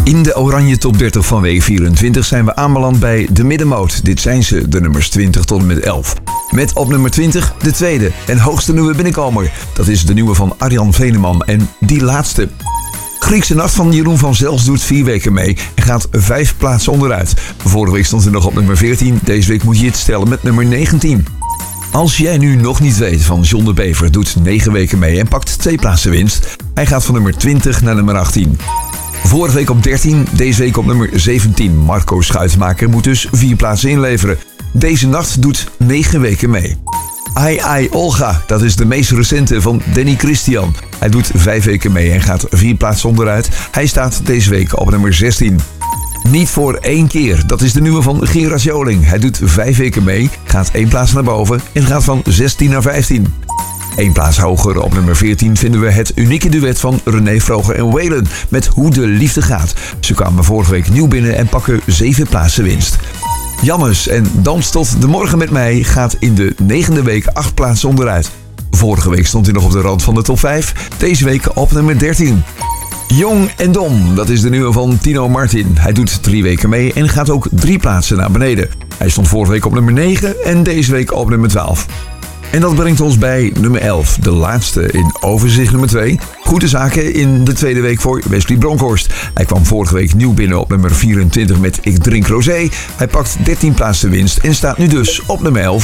In de Oranje Top 30 van week 24 zijn we aanbeland bij de middenmoot. Dit zijn ze, de nummers 20 tot en met 11. Met op nummer 20 de tweede en hoogste nieuwe binnenkomer. Dat is de nieuwe van Arjan Veneman en die laatste. Griekse Nacht van Jeroen van Zels doet 4 weken mee en gaat 5 plaatsen onderuit. Vorige week stond hij nog op nummer 14, deze week moet je het stellen met nummer 19. Als jij nu nog niet weet van John de Bever doet 9 weken mee en pakt 2 plaatsen winst. Hij gaat van nummer 20 naar nummer 18. Vorige week op 13, deze week op nummer 17. Marco Schuitmaker moet dus 4 plaatsen inleveren. Deze nacht doet 9 weken mee. Ai Ai Olga, dat is de meest recente van Danny Christian. Hij doet 5 weken mee en gaat 4 plaatsen onderuit. Hij staat deze week op nummer 16. Niet voor 1 keer, dat is de nieuwe van Gerard Joling. Hij doet 5 weken mee, gaat 1 plaats naar boven en gaat van 16 naar 15. 1 plaats hoger op nummer 14 vinden we het unieke duet van René Vroger en Waylon met Hoe de Liefde Gaat. Ze kwamen vorige week nieuw binnen en pakken 7 plaatsen winst. Jannes en Dans tot de morgen met mij gaat in de 9e week 8 plaatsen onderuit. Vorige week stond hij nog op de rand van de top 5, deze week op nummer 13. Jong en Dom, dat is de nieuwe van Tino Martin. Hij doet 3 weken mee en gaat ook 3 plaatsen naar beneden. Hij stond vorige week op nummer 9 en deze week op nummer 12. En dat brengt ons bij nummer 11, de laatste in overzicht nummer 2. Goede zaken in de tweede week voor Wesley Bronkhorst. Hij kwam vorige week nieuw binnen op nummer 24 met Ik Drink Rosé. Hij pakt 13 plaatsen winst en staat nu dus op nummer 11.